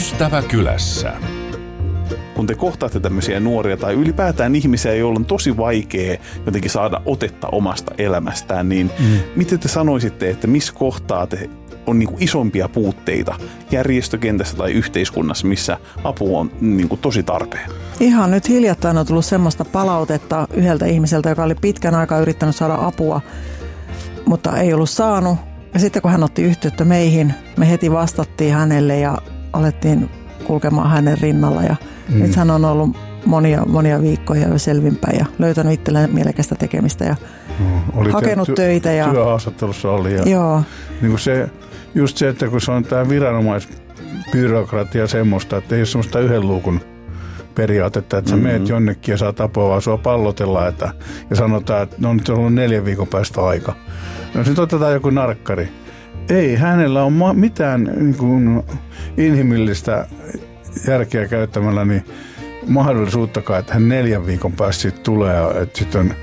Ystäväkylässä. Kun te kohtaatte tämmöisiä nuoria tai ylipäätään ihmisiä, joilla on tosi vaikea jotenkin saada otetta omasta elämästään, niin miten te sanoisitte, että missä kohtaa on niin kuin isompia puutteita järjestökentässä tai yhteiskunnassa, missä apu on niin kuin tosi tarpeen? Ihan nyt hiljattain on tullut semmoista palautetta yhdeltä ihmiseltä, joka oli pitkän aikaa yrittänyt saada apua, mutta ei ollut saanut. Ja sitten kun hän otti yhteyttä meihin, me heti vastattiin hänelle ja alettiin kulkemaan hänen rinnalla. Ja nyt hän on ollut monia viikkoja jo selvinpäin ja löytänyt itselleen mielekästä tekemistä ja hakenut töitä. Ja työhaastattelussa oli. Ja joo. Niin kuin just se, että kun se on tämä viranomaisbyrokratia semmoista, että ei ole semmoista yhden luukun periaatetta, että sä meet jonnekin ja saat apua, vaan sua pallotellaan ja sanotaan, että no nyt on ollut 4 viikon päästä aika. No sitten otetaan joku narkkari. Ei hänellä ole mitään niin kuin inhimillistä järkeä käyttämällä niin mahdollisuuttakaan, että hän 4 viikon päästä siitä tulee. Että sitten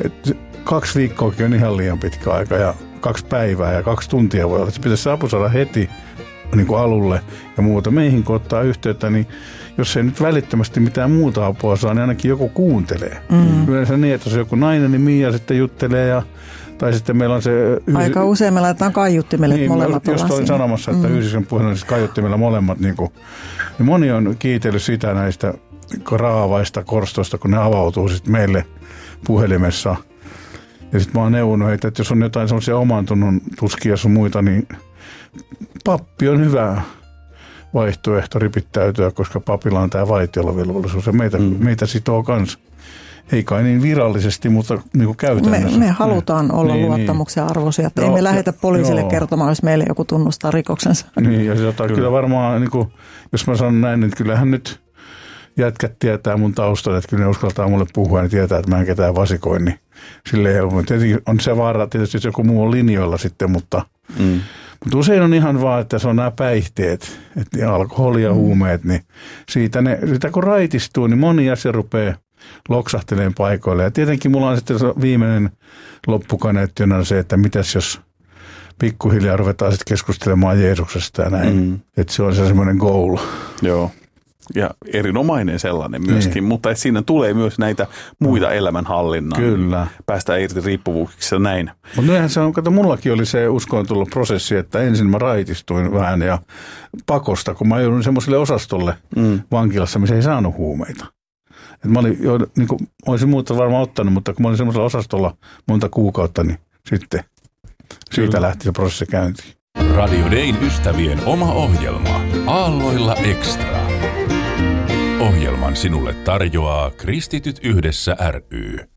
2 viikkoakin on ihan liian pitkä aika ja 2 päivää ja 2 tuntia voi olla. Se pitäisi apu saada heti niin kuin alulle ja muuta. Meihin kun ottaa yhteyttä, niin jos ei nyt välittömästi mitään muuta apua saa, niin ainakin joku kuuntelee. Yleensä niin, että jos on joku nainen, niin Mia sitten juttelee tai sitten meillä on se... Aika usein me laitetaan kaiuttimelle, että molemmat ollaan siinä. Just olin sanomassa, että Yhdysvallan puheen on siis kaiuttimella molemmat. Niin moni on kiitellyt sitä näistä raavaista korstoista, kun ne avautuu sitten meille puhelimessa. Ja sitten mä oon neuvonut heitä, että jos on jotain semmoisia oman tunnon tuskia sun muita, niin pappi on hyvä vaihtoehto ripittäytyä, koska papilla on tämä vaitiolovelvollisuus ja meitä sitoo kanssa. Ei kai niin virallisesti, mutta niin kuin käytännössä. Me halutaan olla luottamuksen arvoisia. Ei me lähetä poliisille kertomaan, jos meille joku tunnustaa rikoksensa. Niin, ja kyllä varmaan, niin kuin, jos mä sanon näin, niin kyllähän nyt jätkät tietää mun taustalla, että kyllä ne uskaltaa mulle puhua, niin tietää, että mä en ketään vasikoin. Niin silleen, on se vaara tietysti, että joku muu on linjoilla sitten, mutta usein on ihan vaan, että se on nämä päihteet, että alkoholi ja huumeet, niin siitä kun raitistuu, niin moni asia rupeaa loksahteleen paikoille. Ja tietenkin mulla on sitten viimeinen loppukaneetti on se, että mitäs jos pikkuhiljaa ruvetaan sitten keskustelemaan Jeesuksesta ja näin. Että se on se semmoinen goal. Joo. Ja erinomainen sellainen myöskin, mutta että siinä tulee myös näitä muita elämänhallinnan. Kyllä. Päästään irti riippuvuuksissa ja näin. Mutta näinhän se on, kato, mullakin oli se uskoon tullut prosessi, että ensin mä raitistuin vähän ja pakosta, kun mä joudun semmoiselle osastolle vankilassa, missä ei saanut huumeita. Et mä olin jo, niin kuin, olisin muuta varmaan ottanut, mutta kun mä olin semmoisella osastolla monta kuukautta, niin sitten siitä lähti se prosessi käyntiin. Radio Dayn ystävien oma ohjelma Aalloilla Extra. Ohjelman sinulle tarjoaa Kristityt yhdessä ry.